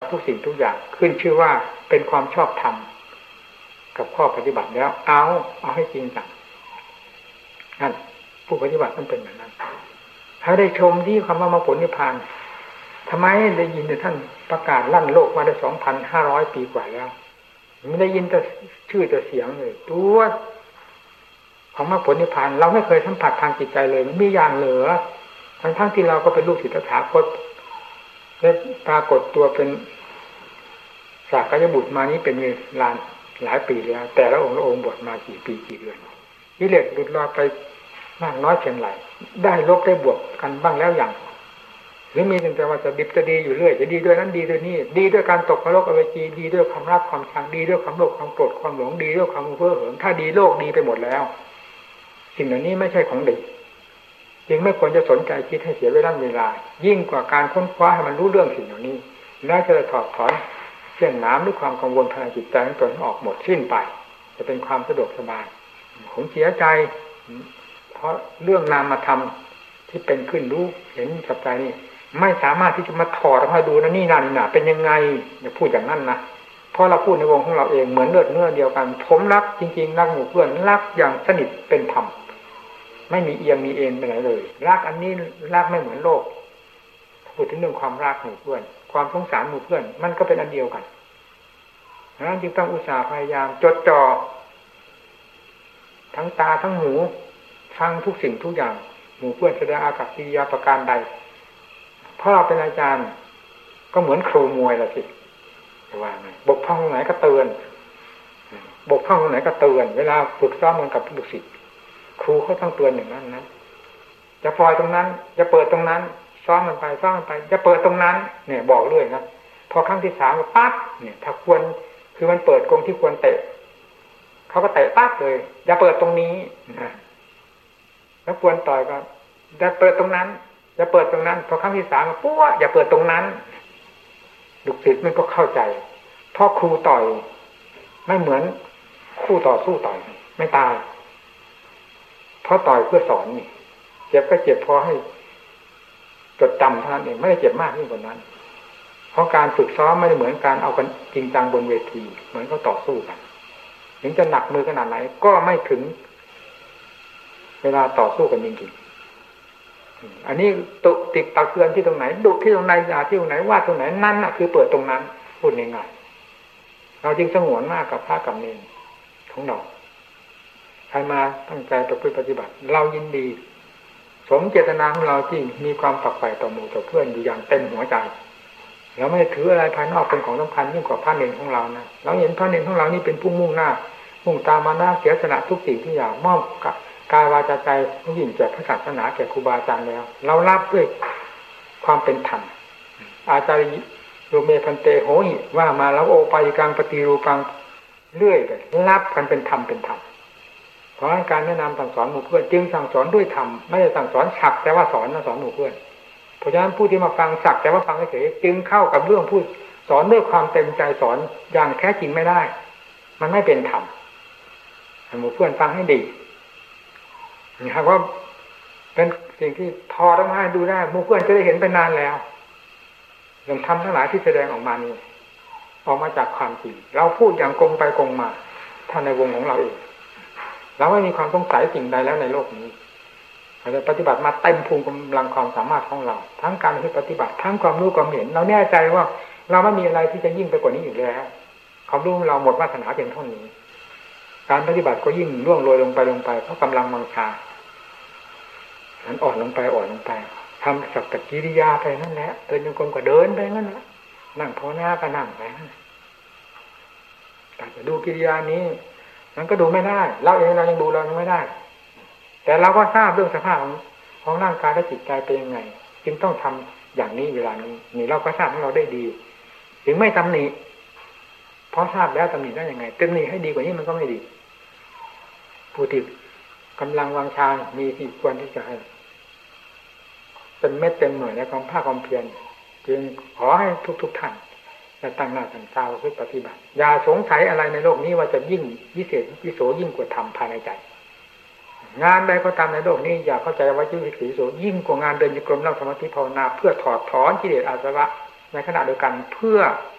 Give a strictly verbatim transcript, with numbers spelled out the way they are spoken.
ทุกสิ่งทุกอย่างขึ้นชื่อว่าเป็นความชอบธรรมกับข้อปฏิบัติแล้วเอาเอาให้จริงจังนั่นผู้ปฏิบัติต้องเป็นแบบนั้นถ้าได้ชมที่คำว่ามรรคผลนิพพานทำไมได้ยินแต่ท่านประกาศลั่นโลกมาได้สองพันห้าร้อยปีกว่าแล้วไม่ได้ยินแต่ชื่อแต่เสียงเลยตัวของมรรคผลนิพพานเราไม่เคยสัมผัสทางจิตใจเลยมันมีอย่างเหลือทั้งทั้งที่เราก็เป็นลูกศิษย์ตถาคตและปรากฏตัวเป็นสากยบุตรมานี้เป็นเวลาหลายปีแล้วแต่ละองค์ละองค์บวชมากี่ปีกี่เดือนกิเลสหลุดลอยไปมากน้อยเพียงไรได้ลบได้บวกกันบ้างแล้วอย่างหรือมีแต่ว่าจะดิบจะดีอยู่เรื่อยจะดีด้วยนั้นดีด้วยนี่ดีด้วยการตกนรกอเวจีดีด้วยความรักความชังดีด้วยความโลภความโกรธความหลงดีด้วยความเพ้อเหินถ้าดีโลกดีไปหมดแล้วสิ่งเหล่านี้ไม่ใช่ของดีจึงไม่ควรจะสนใจคิดให้เสียเวลาเวลายิ่งกว่าการค้นคว้าให้มันรู้เรื่องสิ่งเหล่านี้แล้วจะถอดถอนเสื่องน้ำด้วยความกังวลภายในจิตใจของตนออกหมดสิ้นไปจะเป็นความสะดวกสบายผมเสียใจเพราะเรื่องนามธรรมที่เป็นขึ้นรู้เห็นกับใจนี่ไม่สามารถที่จะมาถอดออกมาดูนะนี่นานี่นาเป็นยังไงอย่าพูดอย่างนั้นนะเพราะเราพูดในวงของเราเองเหมือนเลือดเนื้อเดียวกันผมรักจริงๆรักหมู่เพื่อนรักอย่างสนิทเป็นธรรมไม่มีเอียงมีเอ็นไปไหนเลยรักอันนี้รักไม่เหมือนโลกพูดถึงเรื่องความรักหมู่เพื่อนความสงสารหมู่เพื่อนมันก็เป็นอันเดียวกันดังนั้นจึงต้องอุตส่าห์พยายามจดจ่อทั้งตาทั้งหูทั้งทุกสิ่งทุกอย่างหมู่เพื่อนแสดงอากับกิริยาประการใดเพราะเราเป็นอาจารย์ก็เหมือนครูมวยละสิว่าไงบกพร่องตรงไหนก็เตือนบกพร่องตรงไหนก็เตือนเวลาฝึกซ้อมมันกับลูกศิษย์ครูเขาต้องเตือนอย่างนั้นนะจะปล่อยตรงนั้นจะเปิดตรงนั้นซ้อมมันไปซ้อมมันไปจะเปิดตรงนั้นเนี่ยบอกเรื่อยนะพอครั้งที่สามก็ปั๊บเนี่ยถ้าควรคือมันเปิดกรงที่ควรเตะเขาก็เตะปั๊บเลยอย่าเปิดตรงนี้นะแล้วควรต่อยก็จะเปิดตรงนั้นอย่าเปิดตรงนั้นพอครั้งที่สามก็ปุ๊บอย่าเปิดตรงนั้นลูกศิษย์มันก็เข้าใจเพราะครูต่อยไม่เหมือนคู่ต่อสู้ต่อยไม่ตายเพราะต่อยเพื่อสอนนี่เจ็บก็เจ็บพอให้จดจำเท่านั้นเองไม่ได้เจ็บมากยิ่งกว่านั้นเพราะการฝึกซ้อมไม่ได้เหมือนการเอากันจริงจังบนเวทีเหมือนเขาต่อสู้กันถึงจะหนักมือขนาดไหนก็ไม่ถึงเวลาต่อสู้กันจริงๆอันนี้ตุติดตักเตือนที่ตรงไหนดุที่ตรงไหนด่าที่ตรงไหนว่าตรงไหนนั่นน่ะคือเปิดตรงนั้นพูดง่ายๆเราจึงสงวนมากกับพระกับเนรของเราใครมาตั้งใจประพฤติปฏิบัติเรายินดีสมเจตนาของเราที่มีความฝักใฝ่ต่อหมู่ต่อเพื่อนอยู่อย่างเต็มหัวใจเราไม่ถืออะไรภายนอกเป็นของสำคัญยิ่งกว่าพระเนรของเรานะเราเห็นพระเนรของเรานี่เป็นผู้มุ่งหน้ามุ่งตามมาหน้าเสียสละทุกสิ่งทุกอย่างมอบกับกายวาจาใจทุกยิ่งแก่พระศาสนาแก่ครูบาอาจารย์แล้วเรารับด้วยความเป็นธรรมอาจารย์โยเมพันเตโหหิว่ามาแล้วโอปายกังปฏิรูปังเรื่อยไปรับกันเป็นธรรมเป็นธรรมเพราะการแนะนำสั่งสอนหมู่เพื่อนจึงสั่งสอนด้วยธรรมไม่ได้สั่งสอนฉักแต่ว่าสอนนะสอนหมู่เพื่อนเพราะฉะนั้นผู้ที่มาฟังสักแต่ว่าฟังเฉยๆจึงเข้ากับเรื่องพูดสอนด้วยความเต็มใจสอนอย่างแท้จริงไม่ได้มันไม่เป็นธรรมให้หมู่เพื่อนฟังให้ดีนี่ครับว่าเป็นสิ่งที่ทอต้องให้ดูได้หมู่เพื่อนจะได้เห็นไปนานแล้วเรื่องธรรมทั้งหลายที่แสดงออกมานี้ออกมาจากความจริงเราพูดอย่างกงไปกงมาถ้าในวงของเราเองเราไม่มีความสงสัยสิ่งใดแล้วในโลกนี้เราปฏิบัติมาเต็มภูมิกำลังความสามารถของเราทั้งการปฏิบัติทั้งความรู้ความเห็นเราแน่ใจว่าเราไม่มีอะไรที่จะยิ่งไปกว่านี้อีกแล้วความรู้เราหมดวาสนาเพียงเท่านี้การปฏิบัติก็ยิ่งล่วงโรยลงไปลงไปเพราะกำลังมังชามันอ่อนลงไปอ่อนลงไปทำสักแต่กิริยาไปนั่นแหละเดินโยกมก็เดินไปนั่นแหละนั่งภาวนาก็นั่งไปแต่จะดูกิริยานี้มันก็ดูไม่ได้เราเองเรายังดูเรายังไม่ได้แต่เราก็ทราบเรื่องสภาพของของร่างกายและจิตใจเป็นยังไงจึงต้องทำอย่างนี้เวลานี้นี่เราก็ทราบของเราได้ดีถึงไม่ตำหนิเพราะทราบแล้วตำหนิได้ยังไงตำหนิให้ดีกว่านี้มันก็ไม่ดีผู้ที่กำลังวางชามีที่ควรที่จะให้เป็นเม็ดเต็มหน่วยในความภาคความเพียรจึงขอให้ทุกๆท่านจะตั้งหน้าตั้งตาเพื่อปฏิบัติอย่าสงสัยอะไรในโลกนี้ว่าจะยิ่งวิเศษวิโสยิ่งกว่าธรรมภายในใจงานใดก็ตามในโลกนี้อย่าเข้าใจว่ายิ่งวิเศษวิโสยิ่งกว่างานเดินจงกรมนั่งสมาธิภาวนาเพื่อถอดถอนกิเลสอาสวะในขณะเดียวกันเพื่อ